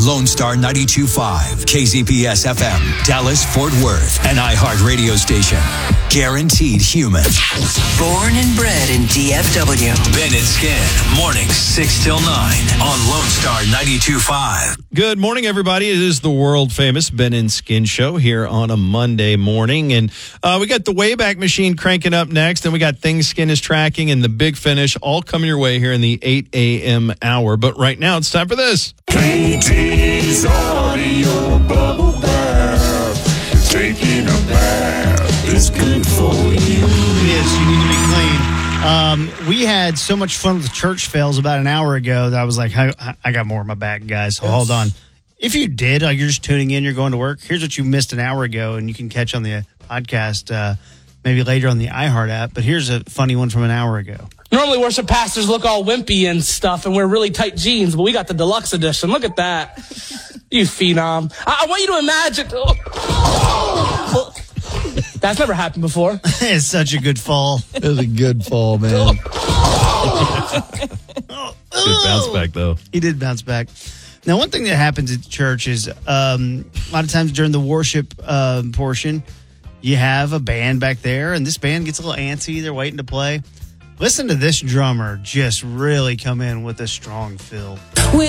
Lone Star 92.5, KZPS FM, Dallas, Fort Worth, an iHeart radio station. Guaranteed human. Born and bred in DFW. Ben and Skin, mornings 6 till 9 on Lone Star 92.5. Good morning, everybody. It is the world-famous Ben and Skin Show here on a Monday morning. And we got the Wayback Machine cranking up next, and we got Things Skin is Tracking and the Big Finish all coming your way here in the 8 a.m. hour. But right now, it's time for this. KT's Audio Bubble Bath. Taking a bath is good for you. It is. You need to be clean. We had so much fun with church fails about an hour ago that I was like, I got more in my bag, guys. So hold on. If you did, you're just tuning in, you're going to work, here's what you missed an hour ago, and you can catch on the podcast maybe later on the iHeart app. But here's a funny one from an hour ago. Normally worship pastors look all wimpy and stuff and wear really tight jeans, but we got the deluxe edition. Look at that. You phenom. I want you to imagine. That's never happened before. It's such a good fall. It was a good fall, man. Good bounce back, though. He did bounce back. Now, one thing that happens at church is a lot of times during the worship portion, you have a band back there, and this band gets a little antsy. They're waiting to play. Listen to this drummer just really come in with a strong fill.